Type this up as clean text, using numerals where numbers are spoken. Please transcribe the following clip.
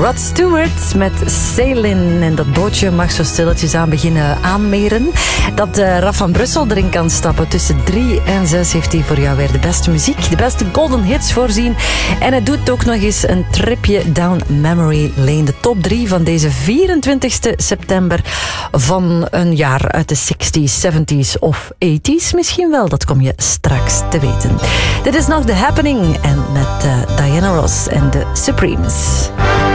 Rod Stewart met Sailin. En dat bootje mag zo stilletjes aan beginnen aanmeren. Dat Raf van Brussel erin kan stappen. Tussen 3 en 6 heeft hij voor jou weer de beste muziek, de beste golden hits voorzien. En hij doet ook nog eens een tripje down memory lane. De top 3 van deze 24 september van een jaar uit de 60s, 70s of 80s misschien wel. Dat kom je straks te weten. Dit is nog The Happening en met Diana Ross en de Supremes.